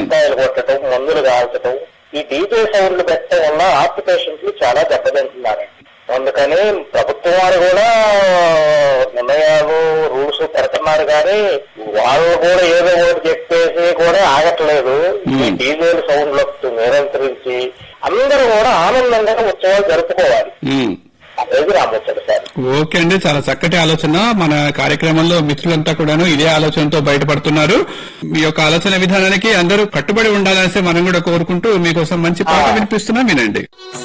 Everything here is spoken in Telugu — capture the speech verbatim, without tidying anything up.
టెంకాయలు కొట్టడం, మందులు కాల్చడం, ఈ డీజే సౌండ్లు పెట్టడం వల్ల హార్ట్ పేషెంట్లు చాలా దెబ్బతింటున్నారండి. అందుకని ప్రభుత్వం వారు కూడా నిర్ణయాలు రూల్స్ పెడుతున్నారు కానీ వాళ్ళు కూడా ఏదో ఒకటి చెప్పేసి కూడా ఆగట్లేదు. ఈ డీజే సౌండ్లకు నిరంతరించి అందరూ కూడా ఆనందంగా ఉత్సవాలు జరుపుకోవాలి. ఓకే అండి, చాలా చక్కటి ఆలోచన. మన కార్యక్రమంలో మిత్రులంతా కూడాను ఇదే ఆలోచనతో బయటపడుతున్నారు. మీ యొక్క ఆలోచన విధానానికి అందరూ కట్టుబడి ఉండాలనేసి మనం కూడా కోరుకుంటూ మీకోసం మంచి పాట వినిపిస్తున్నాం, వినండి.